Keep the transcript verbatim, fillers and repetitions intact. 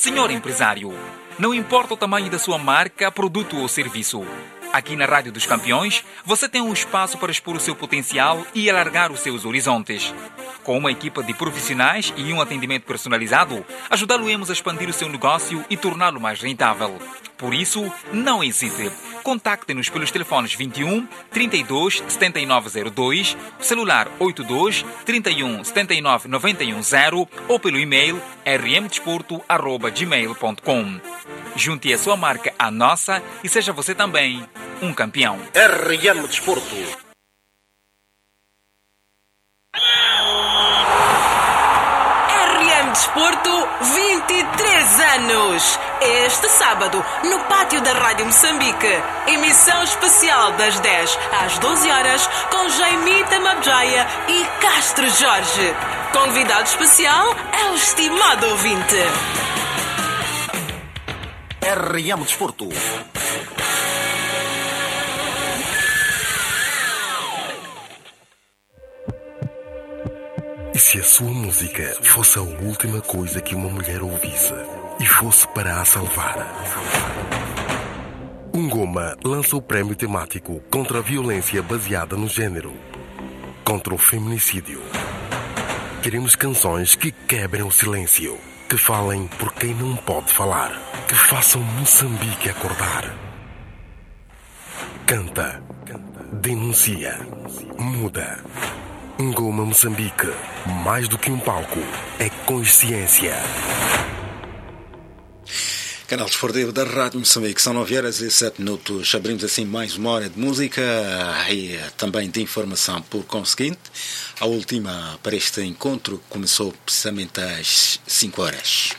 Senhor empresário, não importa o tamanho da sua marca, produto ou serviço. Aqui na Rádio dos Campeões, você tem um espaço para expor o seu potencial e alargar os seus horizontes. Com uma equipa de profissionais e um atendimento personalizado, ajudá-lo-emos a expandir o seu negócio e torná-lo mais rentável. Por isso, não hesite. Contacte-nos pelos telefones vinte e um, trinta e dois, setenta e nove zero dois, celular oitenta e dois, trinta e um, setenta e nove, noventa e um zero ou pelo e-mail r m desporto arroba gmail ponto com. Junte a sua marca à nossa e seja você também um campeão. R M Desporto. R M Desporto, vinte e três anos. Este sábado, no pátio da Rádio Moçambique. Emissão especial das dez às doze horas com Jaimita Mabjaya e Castro Jorge. Convidado especial é o estimado ouvinte. R M Desporto. E se a sua música fosse a última coisa que uma mulher ouvisse e fosse para a salvar? Ungoma lança o prémio temático contra a violência baseada no género, contra o feminicídio. Queremos canções que quebrem o silêncio, que falem por quem não pode falar, que façam Moçambique acordar. Canta, denuncia, muda. Ungoma Moçambique, mais do que um palco, é consciência. Canal Desportivo da Rádio Moçambique, são nove horas e sete minutos. Abrimos assim mais uma hora de música e também de informação. Por conseguinte, a última para este encontro começou precisamente às cinco horas.